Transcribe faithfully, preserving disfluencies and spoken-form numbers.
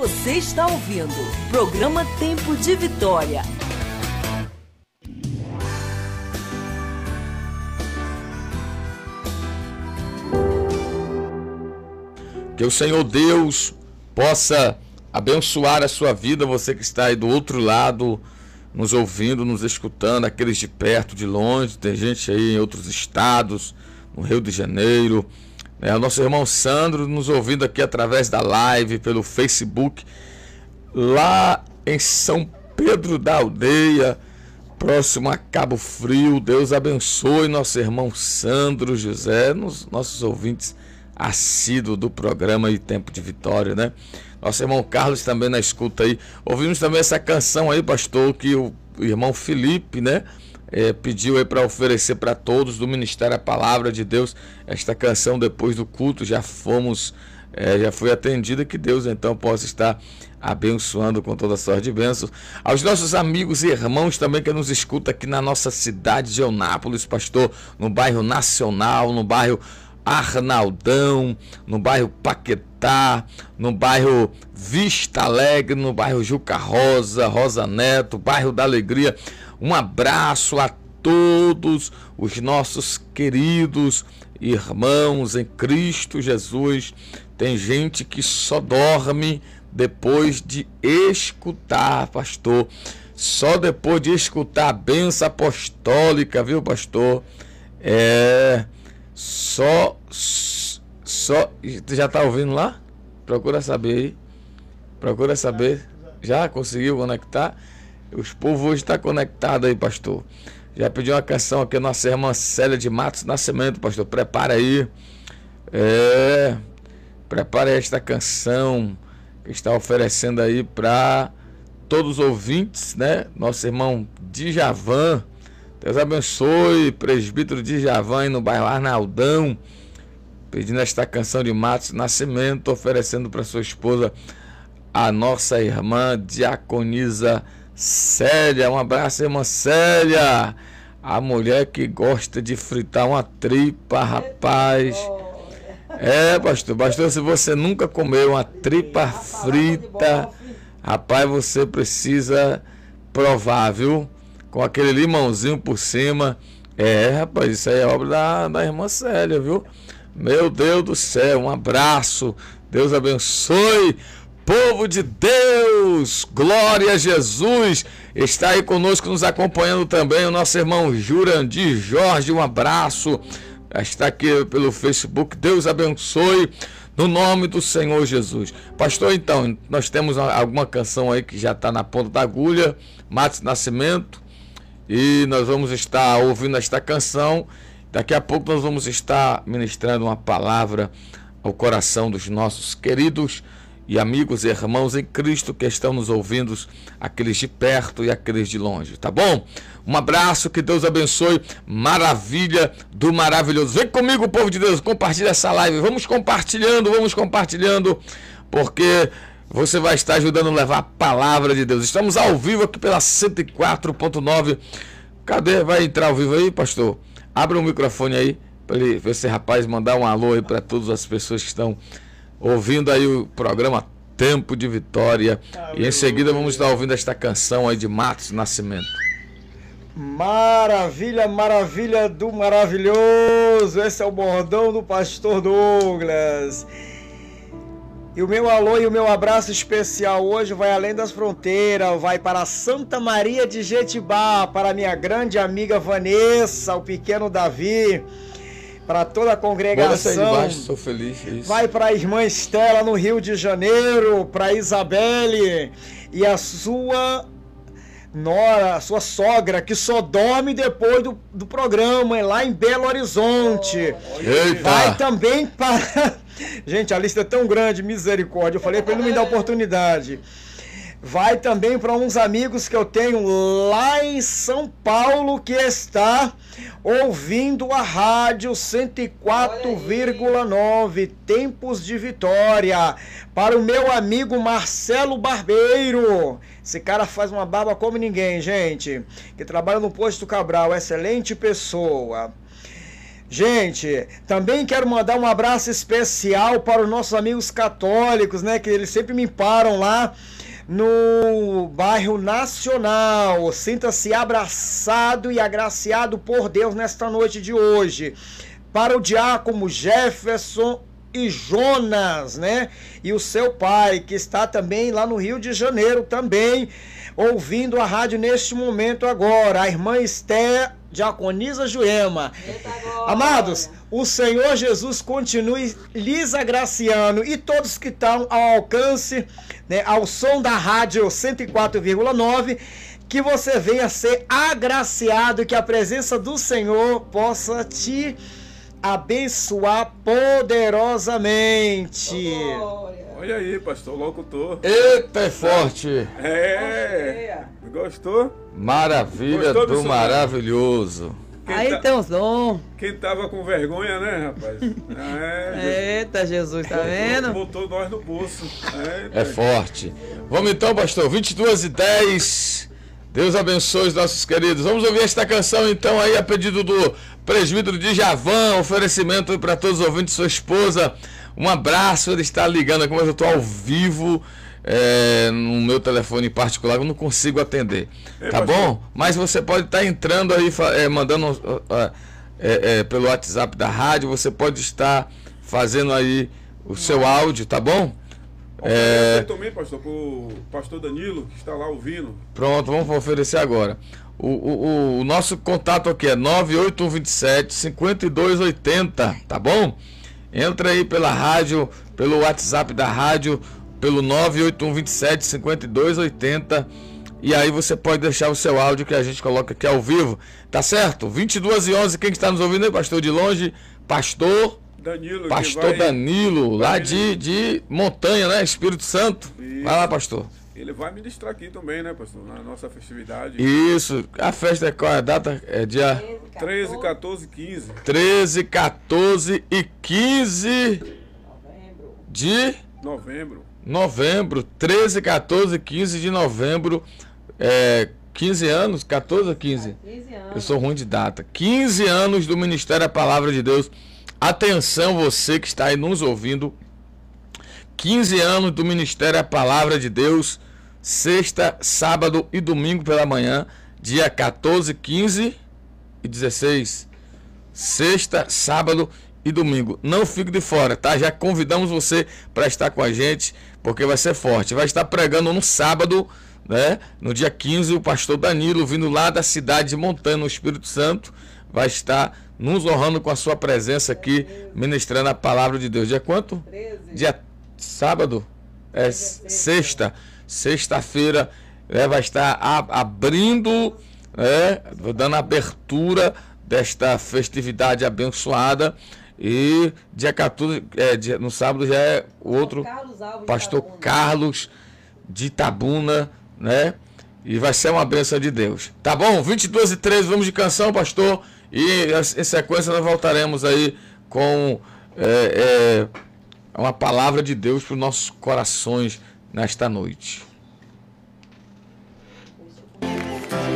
Você está ouvindo Programa Tempo de Vitória. Que o Senhor Deus possa abençoar a sua vida, você que está aí do outro lado, nos ouvindo, nos escutando, aqueles de perto, de longe, tem gente aí em outros estados, no Rio de Janeiro, né? O nosso irmão Sandro nos ouvindo aqui através da live, pelo Facebook, lá em São Pedro da Aldeia, próximo a Cabo Frio. Deus abençoe nosso irmão Sandro José, nos nossos ouvintes assíduo do programa e Tempo de Vitória, né? Nosso irmão Carlos também na escuta aí. Ouvimos também essa canção aí, pastor, que o irmão Felipe, né, é, pediu aí para oferecer para todos do Ministério a Palavra de Deus. Esta canção depois do culto já fomos, é, já foi atendida. Que Deus então possa estar abençoando com toda sorte de bênçãos. Aos nossos amigos e irmãos também que nos escuta aqui na nossa cidade de Eunápolis, pastor, no bairro Nacional, no bairro Arnaldão, no bairro Paquetá, no bairro Vista Alegre, no bairro Juca Rosa, Rosa Neto, bairro da Alegria. Um abraço a todos os nossos queridos irmãos em Cristo Jesus. Tem gente que só dorme depois de escutar, pastor, só depois de escutar a bênção apostólica, viu, pastor? É... Só, só, tu já tá ouvindo lá? Procura saber aí. Procura saber. Já conseguiu conectar? Os povos hoje estão conectados aí, pastor. Já pediu uma canção aqui, nossa irmã Célia de Matos Nascimento, pastor. Prepara aí. É. Prepara esta canção que está oferecendo aí para todos os ouvintes, né? Nosso irmão Djavan. Deus abençoe, presbítero Djavan aí no bairro Arnaldão, pedindo esta canção de Matos Nascimento, oferecendo para sua esposa, a nossa irmã Diaconisa Célia. Um abraço, irmã Célia, a mulher que gosta de fritar uma tripa, rapaz. É, pastor, pastor, se você nunca comeu uma tripa frita, rapaz, você precisa provar, viu? Com aquele limãozinho por cima. É, rapaz, isso aí é obra da, da irmã Célia, viu? Meu Deus do céu, um abraço. Deus abençoe. Povo de Deus, glória a Jesus. Está aí conosco, nos acompanhando também o nosso irmão Jurandir Jorge. Um abraço. Está aqui pelo Facebook. Deus abençoe. No nome do Senhor Jesus. Pastor, então, nós temos alguma canção aí que já está na ponta da agulha. Matos Nascimento. E nós vamos estar ouvindo esta canção. Daqui a pouco nós vamos estar ministrando uma palavra ao coração dos nossos queridos e amigos e irmãos em Cristo que estão nos ouvindo, aqueles de perto e aqueles de longe, tá bom? Um abraço, que Deus abençoe. Maravilha do maravilhoso. Vem comigo, povo de Deus, compartilha essa live. Vamos compartilhando, vamos compartilhando, porque você vai estar ajudando a levar a palavra de Deus. Estamos ao vivo aqui pela cento e quatro ponto nove. Cadê? Vai entrar ao vivo aí, pastor? Abre o microfone aí, para ele, esse rapaz mandar um alô aí para todas as pessoas que estão ouvindo aí o programa Tempo de Vitória. E em seguida vamos estar ouvindo esta canção aí de Matos Nascimento. Maravilha, maravilha do maravilhoso. Esse é o bordão do pastor Douglas. E o meu alô e o meu abraço especial hoje vai além das fronteiras, vai para Santa Maria de Jetibá, para minha grande amiga Vanessa, o pequeno Davi, para toda a congregação. De baixo, sou feliz, é isso. Vai para a irmã Estela no Rio de Janeiro, para a Isabelle e a sua nora, a sua sogra, que só dorme depois do, do programa, lá em Belo Horizonte. Eita. Vai também para... Gente, a lista é tão grande, misericórdia. Eu falei para ele não me dar oportunidade. Vai também para uns amigos que eu tenho lá em São Paulo, que está ouvindo a rádio cento e quatro vírgula nove, Tempos de Vitória. Para o meu amigo Marcelo Barbeiro. Esse cara faz uma barba como ninguém, gente. Que trabalha no Posto Cabral, excelente pessoa. Gente, também quero mandar um abraço especial para os nossos amigos católicos, né? Que eles sempre me param lá no bairro Nacional. Sinta-se abraçado e agraciado por Deus nesta noite de hoje. Para o diácono Jefferson e Jonas, né? E o seu pai, que está também lá no Rio de Janeiro, também ouvindo a rádio neste momento agora. A irmã Esther, diaconisa Joema. Amados, o Senhor Jesus continue lhes agraciando, e todos que estão ao alcance, né, ao som da rádio cento e quatro vírgula nove, que você venha ser agraciado, que a presença do Senhor possa te abençoar poderosamente. Olha aí, pastor, locutor. Eita, é forte. É. Gostou? Maravilha Gostou, do missionário? Maravilhoso. Quem Aí tá- tem os dons. Quem tava com vergonha, né, rapaz? É, Eita, Jesus, tá vendo? botou nós no bolso. É forte. Vamos então, pastor. vinte e duas e dez. Deus abençoe os nossos queridos. Vamos ouvir esta canção então aí a pedido do presbítero de Javan. Oferecimento para todos os ouvintes, sua esposa. Um abraço. Ele está ligando aqui, mas eu estou ao vivo é, no meu telefone em particular. Eu não consigo atender. Ei, Tá pastor. bom? Mas você pode estar entrando aí, fa- é, mandando uh, uh, é, é, pelo WhatsApp da rádio. Você pode estar fazendo aí o seu áudio, tá bom? É... também, pastor, pro pastor Danilo, que está lá ouvindo. Pronto, vamos oferecer agora. O, o, o nosso contato aqui é nove oito um dois sete, cinco dois oito zero, tá bom? Entra aí pela rádio, pelo WhatsApp da rádio, pelo nove oito um dois sete, cinco dois oito zero, e aí você pode deixar o seu áudio que a gente coloca aqui ao vivo, tá certo? vinte e duas e onze, quem que está nos ouvindo aí, pastor de longe? Pastor... Danilo, Pastor que vai, Danilo, lá vai de, de Montanha, né? Espírito Santo. Isso. Vai lá, pastor. Ele vai ministrar aqui também, né, pastor? Na nossa festividade. Isso. A festa é qual é a data? É dia treze, quatorze, quinze. treze, quatorze e quinze de Novembro. novembro. treze, quatorze e quinze de novembro. É, quinze anos? quatorze ou quinze? quinze Eu anos. sou ruim de data. quinze anos do Ministério da Palavra de Deus. Atenção, você que está aí nos ouvindo. quinze anos do Ministério da Palavra de Deus. Sexta, sábado e domingo pela manhã. Dia quatorze, quinze e dezesseis. Sexta, sábado e domingo. Não fique de fora, tá? Já convidamos você para estar com a gente, porque vai ser forte. Vai estar pregando no sábado, né? No dia quinze, o pastor Danilo, vindo lá da cidade de Montanha, no Espírito Santo, vai estar nos honrando com a sua presença aqui, ministrando a palavra de Deus. Dia quanto? treze. Dia sábado? É sexta. Sexta-feira, né, vai estar a- abrindo, né, dando abertura desta festividade abençoada. E dia quatorze, é, dia- no sábado já é o outro Carlos Alves de pastor Itabuna. Carlos de Itabuna, né? E vai ser uma bênção de Deus. Tá bom? vinte e duas e treze, vamos de canção, pastor. E em sequência nós voltaremos aí com é, é, uma palavra de Deus para os nossos corações nesta noite.